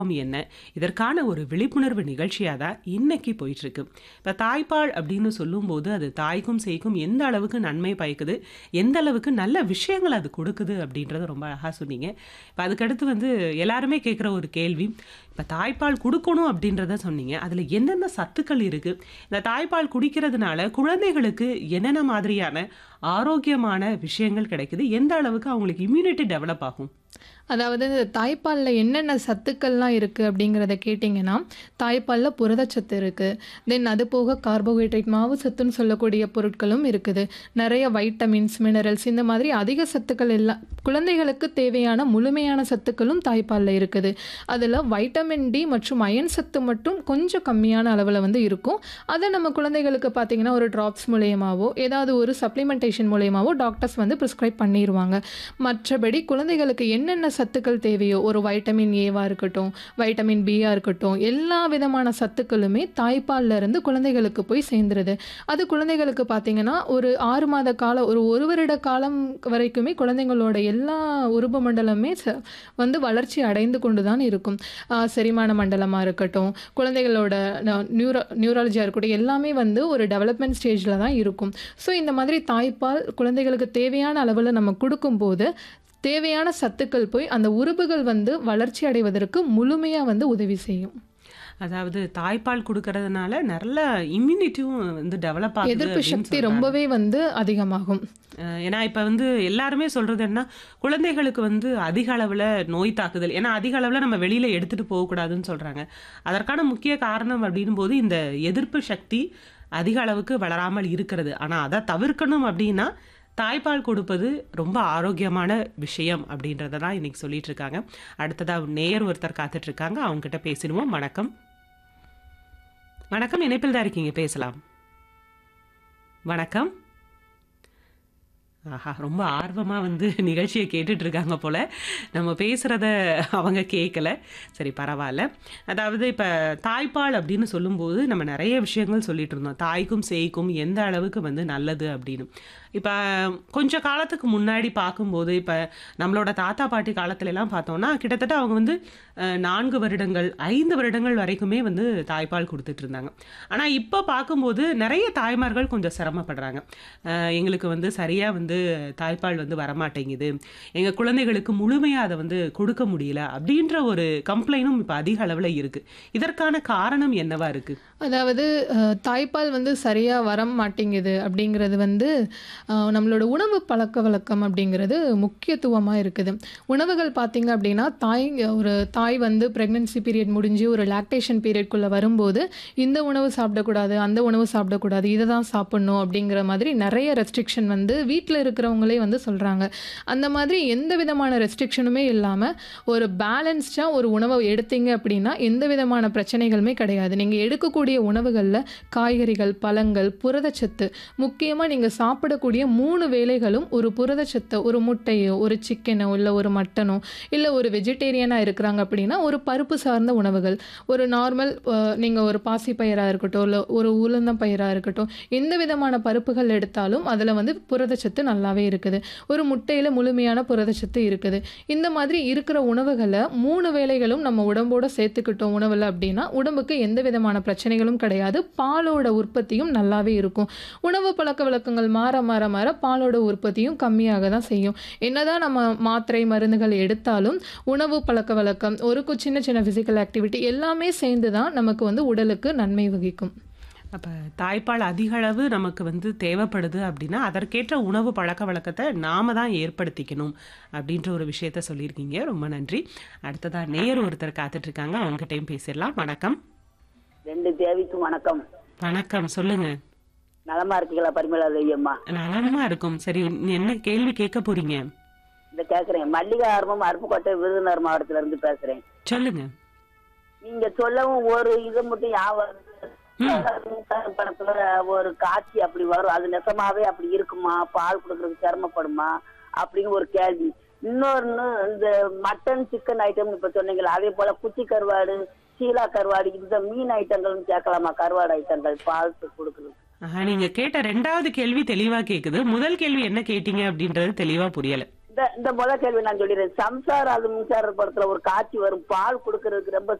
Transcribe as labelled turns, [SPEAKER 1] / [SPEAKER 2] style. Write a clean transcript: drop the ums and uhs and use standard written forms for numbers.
[SPEAKER 1] என்ன? இதற்கான ஒரு விழிப்புணர்வு நிகழ்ச்சியா தான் இன்னைக்கு போயிட்டுருக்கு. இப்ப தாய்ப்பால் அப்படின்னு சொல்லும்போது, அது தாய்க்கும் சேய்க்கும் எந்த அளவுக்கு நன்மை பயக்குது, எந்த அளவுக்கு நல்ல விஷயங்கள் அது குடுக்குது அப்படின்றத ரொம்ப அழகா சொன்னீங்க. இப்ப அதுக்கடுத்து எல்லாருமே கேட்குற ஒரு கேள்வி, இப்ப தாய்ப்பால் குடுக்கணும் அப்படின்றத சொன்னீங்க. அதுல என்னென்ன சத்துக்கள் இருக்கு? இந்த தாய்ப்பால் குடிக்கிறதுனால குழந்தைகளுக்கு என்னென்ன மாதிரியான ஆரோக்கியமான விஷயங்கள் கிடைக்குது? எந்த அளவுக்கு அவங்களுக்கு இம்யூனிட்டி டெவலப் ஆகும்?
[SPEAKER 2] அதாவது தாய்ப்பால்ல என்னென்ன சத்துக்கள்லாம் இருக்குது அப்படிங்கிறத கேட்டிங்கன்னா, தாய்ப்பால்ல புரதச்சத்து இருக்குது. தென் அது போக கார்போஹைட்ரேட் மாவு சத்துன்னு சொல்லக்கூடிய பொருட்களும் இருக்குது. நிறைய வைட்டமின்ஸ், மினரல்ஸ் இந்த மாதிரி அதிக சத்துக்கள் எல்லாம் குழந்தைகளுக்கு தேவையான முழுமையான சத்துக்களும் தாய்ப்பால்ல இருக்குது. அதில் வைட்டமின் டி மற்றும் அயன் சத்து மட்டும் கொஞ்சம் கம்மியான அளவில் இருக்கும். அதை நம்ம குழந்தைகளுக்கு பார்த்திங்கன்னா ஒரு ட்ராப்ஸ் மூலியமாவோ ஏதாவது ஒரு சப்ளிமெண்டேஷன் மூலியமாவோ டாக்டர்ஸ் ப்ரிஸ்கிரைப் பண்ணிடுவாங்க. மற்றபடி குழந்தைகளுக்கு என்னென்ன சத்துக்கள் தேவையோ ஒரு வைட்டமின் ஏவா இருக்கட்டும், வைட்டமின் பியா இருக்கட்டும், எல்லா விதமான சத்துக்களுமே தாய்ப்பால்ல இருந்து குழந்தைகளுக்கு போய் சேர்ந்துருது. அது குழந்தைகளுக்கு பார்த்தீங்கன்னா ஒரு 6 மாத காலம், ஒரு வருட காலம் வரைக்குமே குழந்தைங்களோட எல்லா உறுப்பு மண்டலமே வளர்ச்சி அடைந்து கொண்டு தான் இருக்கும். செரிமான மண்டலமாக இருக்கட்டும், குழந்தைகளோட நியூராலஜியாக இருக்கட்டும், எல்லாமே ஒரு டெவலப்மெண்ட் ஸ்டேஜில் தான் இருக்கும். ஸோ இந்த மாதிரி தாய்ப்பால் குழந்தைகளுக்கு தேவையான அளவில் நம்ம கொடுக்கும்போது தேவையான சத்துக்கள் போய் அந்த உறுப்புகள் வளர்ச்சி அடைவதற்கு முழுமையாக உதவி செய்யும்.
[SPEAKER 1] அதாவது தாய்ப்பால் குடுக்கறதுனால நல்ல இம்யூனிட்டியும் டெவலப் ஆகுது
[SPEAKER 2] எதிர்ப்பு
[SPEAKER 1] அப்படின்னு
[SPEAKER 2] சக்தி
[SPEAKER 1] சொல்றாங்க.
[SPEAKER 2] ரொம்பவே அதிகமாகும்.
[SPEAKER 1] ஏன்னா இப்ப எல்லாருமே சொல்றது என்ன, குழந்தைகளுக்கு அதிக அளவுல நோய் தாக்குதல், ஏன்னா அதிக அளவுல நம்ம வெளியில எடுத்துட்டு போகக்கூடாதுன்னு சொல்றாங்க. அதற்கான முக்கிய காரணம் அப்படின்னும் போது இந்த எதிர்ப்பு சக்தி அதிக அளவுக்கு வளராமல் இருக்கிறது. ஆனா அதை தவிர்க்கணும் அப்படின்னா தாய்ப்பால் கொடுப்பது ரொம்ப ஆரோக்கியமான விஷயம் அப்படின்றத தான் இன்னைக்கு சொல்லிட்டு இருக்காங்க. அடுத்ததா நேயர் ஒருத்தர் காத்துட்டு இருக்காங்க, அவங்க கிட்ட பேசிடுவோம். வணக்கம். வணக்கம், இணைப்பில் தான் இருக்கீங்க, பேசலாம். வணக்கம். ஆஹா, ரொம்ப ஆர்வமா நிகழ்ச்சியை கேட்டுட்டு இருக்காங்க போல. நம்ம பேசுறத அவங்க கேட்கல. சரி, பரவாயில்ல. அதாவது இப்ப தாய்ப்பால் அப்படின்னு சொல்லும்போது நம்ம நிறைய விஷயங்கள் சொல்லிட்டு இருந்தோம். தாய்க்கும் சேய்க்கும் எந்த அளவுக்கு நல்லது அப்படின்னு. இப்ப கொஞ்ச காலத்துக்கு முன்னாடி பார்க்கும்போது, இப்ப நம்மளோட தாத்தா பாட்டி காலத்துல எல்லாம் பார்த்தோம்னா கிட்டத்தட்ட அவங்க 4 வருடங்கள் 5 வருடங்கள் வரைக்குமே தாய்ப்பால் கொடுத்துட்டு இருந்தாங்க. ஆனா இப்ப பார்க்கும்போது நிறைய தாய்மார்கள் கொஞ்சம் சிரமப்படுறாங்க. எங்களுக்கு சரியா தாய்ப்பால் வரமாட்டேங்குது, எங்க குழந்தைகளுக்கு முழுமையா அதை கொடுக்க முடியல அப்படின்ற ஒரு கம்ப்ளைண்டும் இப்ப அதிக அளவுல இருக்கு. இதற்கான காரணம் என்னவா இருக்கு?
[SPEAKER 2] அதாவது தாய்ப்பால் சரியா வர மாட்டேங்குது அப்படிங்கிறது நம்மளோட உணவு பழக்க வழக்கம் அப்படிங்கிறது முக்கியத்துவமாக இருக்குது. உணவுகள் பார்த்தீங்க அப்படின்னா ஒரு தாய் ப்ரெக்னன்சி பீரியட் முடிஞ்சு ஒரு லாக்டேஷன் பீரியட்குள்ளே வரும்போது இந்த உணவு சாப்பிடக்கூடாது, அந்த உணவு சாப்பிடக்கூடாது, இதை தான் சாப்பிட்ணும் அப்படிங்கிற மாதிரி நிறைய ரெஸ்ட்ரிக்ஷன் வீட்டில் இருக்கிறவங்களே சொல்கிறாங்க. அந்த மாதிரி எந்த விதமான ரெஸ்ட்ரிக்ஷனுமே இல்லாமல் ஒரு பேலன்ஸ்டாக ஒரு உணவை எடுத்தீங்க அப்படின்னா எந்த விதமான பிரச்சனைகளுமே கிடையாது. நீங்கள் எடுக்கக்கூடிய உணவுகளில் காய்கறிகள், பழங்கள், புரதச்சத்து, முக்கியமாக நீங்கள் சாப்பிடக்கூடிய 3 வேளைகளும் ஒரு புரதச்சத்தை, ஒரு முட்டையோ ஒரு சிக்கனோ இல்லை ஒரு மட்டனோ இல்லை ஒரு வெஜிடேரியனாக இருக்கிறாங்க அப்படின்னா ஒரு பருப்பு சார்ந்த உணவுகள், ஒரு நார்மல் நீங்கள் ஒரு பாசி பயிராக இருக்கட்டும் இல்லை ஒரு உளுந்தம் பயிராக இருக்கட்டும், எந்த விதமான பருப்புகள் எடுத்தாலும் அதில் புரதச்சத்து நல்லாவே இருக்குது. ஒரு முட்டையில் முழுமையான புரதச்சத்து இருக்குது. இந்த மாதிரி இருக்கிற உணவுகளை 3 வேளைகளும் நம்ம உடம்போட சேர்த்துக்கிட்டோம் உணவில் அப்படின்னா உடம்புக்கு எந்த விதமான பிரச்சனைகளும் கிடையாது. பாலோட உற்பத்தியும் நல்லாவே இருக்கும். உணவு பழக்க வழக்கங்கள் மாற மாற மாற பாலோட உற்பத்தியும் கம்மியாக தான் செய்யும். என்னதான் நம்ம மாத்திரை மருந்துகள் எடுத்தாலும் உணவு பழக்க வழக்கம், ஒரு சின்ன சின்ன ஃபிசிக்கல் ஆக்டிவிட்டி எல்லாமே சேர்ந்து தான் நமக்கு உடலுக்கு நன்மை வகிக்கும்.
[SPEAKER 1] அப்ப தாய்ப்பால் அதிக அளவு நமக்கு தேவைப்படுது அப்படின்னா அதற்கேற்ற உணவு பழக்க வழக்கத்தை நாம தான் ஏற்படுத்திக்கணும் அப்படின்ற ஒரு விஷயத்த சொல்லியிருக்கீங்க. ரொம்ப நன்றி. அடுத்ததா நேயர் ஒருத்தர் காத்துட்டு இருக்காங்க, அவங்ககிட்டயும் பேசிடலாம். வணக்கம்.
[SPEAKER 3] 2 தேவிக்கும் வணக்கம்.
[SPEAKER 1] வணக்கம், சொல்லுங்க.
[SPEAKER 3] நலமா இருக்கீங்களா பரிமளா தேவியம்மா?
[SPEAKER 1] நலமா இருக்கும். சரி, என்ன கேள்வி கேட்க போறீங்க?
[SPEAKER 3] இந்த கேக்குறேன். மல்லிகை ஆர்வம் அருப்புக்கோட்டை விருதுநகர் மாவட்டத்துல இருந்து பேசுறேன்.
[SPEAKER 1] சொல்லுங்க.
[SPEAKER 3] நீங்க சொல்லவும் ஒரு இது மட்டும் படத்துல ஒரு காட்சி அப்படி வரும், அது நெசமாவே அப்படி இருக்குமா? பால் கொடுக்கறதுக்கு சிரமப்படுமா அப்படின்னு ஒரு கேள்வி. இன்னொன்னு, இந்த மட்டன் சிக்கன் ஐட்டம் இப்ப சொன்னீங்களா, அதே போல குச்சி கருவாடு, சீலா கருவாடு, இந்த மீன் ஐட்டங்களும் சேர்க்கலாமா? கருவாடு ஐட்டங்கள் பால் கொடுக்குறது.
[SPEAKER 1] நீங்க கேட்ட 2வது கேள்வி தெளிவா கேக்குது. முதல் கேள்வி என்ன கேட்டீங்க அப்படின்றது தெளிவா புரியல.
[SPEAKER 3] இந்த முத கேள்வி நான் சொல்லிடுறேன். சம்சாரம் அது மின்சார படத்துல ஒரு காட்சி வரும், பால் கொடுக்கறதுக்கு ரொம்ப